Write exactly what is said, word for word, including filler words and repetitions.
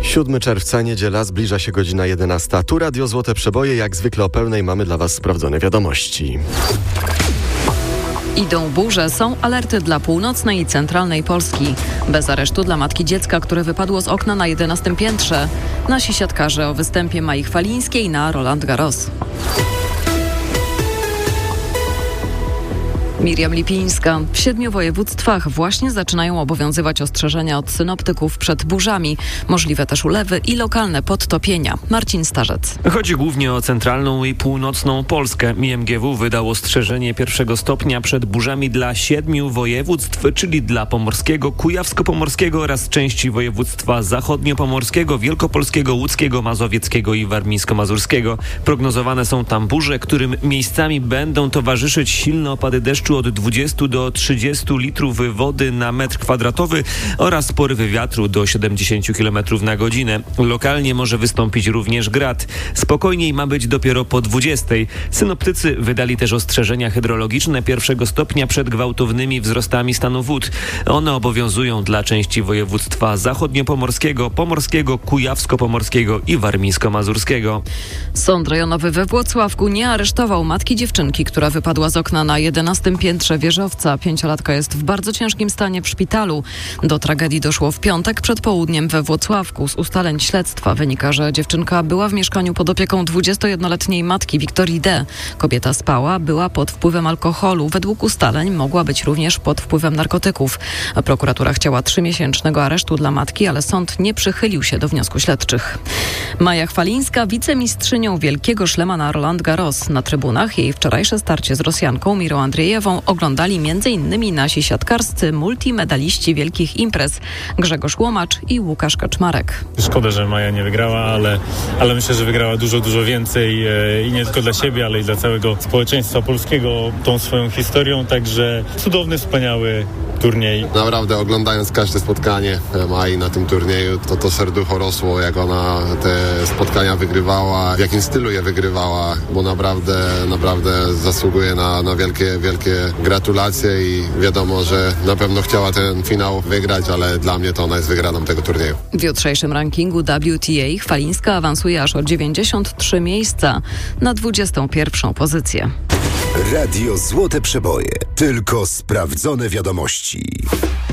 siódmego czerwca, niedziela, zbliża się godzina jedenasta. Tu Radio Złote Przeboje, jak zwykle o pełnej mamy dla Was sprawdzone wiadomości. Idą burze, są alerty dla północnej i centralnej Polski. Bez aresztu dla matki dziecka, które wypadło z okna na jedenastym piętrze. Nasi siatkarze o występie Mai Chwalińskiej na Roland Garros. Miriam Lipińska. W siedmiu województwach właśnie zaczynają obowiązywać ostrzeżenia od synoptyków przed burzami. Możliwe też ulewy i lokalne podtopienia. Marcin Starzec. Chodzi głównie o centralną i północną Polskę. I M G W wydał ostrzeżenie pierwszego stopnia przed burzami dla siedmiu województw, czyli dla pomorskiego, kujawsko-pomorskiego oraz części województwa zachodniopomorskiego, wielkopolskiego, łódzkiego, mazowieckiego i warmińsko-mazurskiego. Prognozowane są tam burze, którym miejscami będą towarzyszyć silne opady deszczu od dwudziestu do trzydziestu litrów wody na metr kwadratowy oraz porywy wiatru do siedemdziesięciu kilometrów na godzinę. Lokalnie może wystąpić również grad. Spokojniej ma być dopiero po dwudziestej. Synoptycy wydali też ostrzeżenia hydrologiczne pierwszego stopnia przed gwałtownymi wzrostami stanu wód. One obowiązują dla części województwa zachodniopomorskiego, pomorskiego, kujawsko-pomorskiego i warmińsko-mazurskiego. Sąd rejonowy we Włocławku nie aresztował matki dziewczynki, która wypadła z okna na jedenastym piętrze wieżowca. Pięciolatka jest w bardzo ciężkim stanie w szpitalu. Do tragedii doszło w piątek przed południem we Włocławku. Z ustaleń śledztwa wynika, że dziewczynka była w mieszkaniu pod opieką dwudziestojednoletniej matki Wiktorii D. Kobieta spała, była pod wpływem alkoholu. Według ustaleń mogła być również pod wpływem narkotyków. Prokuratura chciała trzymiesięcznego aresztu dla matki, ale sąd nie przychylił się do wniosku śledczych. Maja Chwalińska, wicemistrzynią Wielkiego Szlema na Roland Garros. Na trybunach jej wczorajsze starcie z Rosjanką Mirą Andrzejewą oglądali między innymi nasi siatkarscy multimedaliści wielkich imprez Grzegorz Łomacz i Łukasz Kaczmarek. Szkoda, że Maja nie wygrała, ale, ale myślę, że wygrała dużo, dużo więcej e, i nie tylko dla siebie, ale i dla całego społeczeństwa polskiego tą swoją historią, także cudowny, wspaniały turniej. Naprawdę oglądając każde spotkanie Mai na tym turnieju, to to serducho rosło, jak ona te spotkania wygrywała, w jakim stylu je wygrywała, bo naprawdę, naprawdę zasługuje na, na wielkie, wielkie gratulacje i wiadomo, że na pewno chciała ten finał wygrać, ale dla mnie to ona jest wygraną tego turnieju. W jutrzejszym rankingu W T A Chwalińska awansuje aż o dziewięćdziesiąt trzy miejsca na dwudziestą pierwszą pozycję. Radio Złote Przeboje. Tylko sprawdzone wiadomości.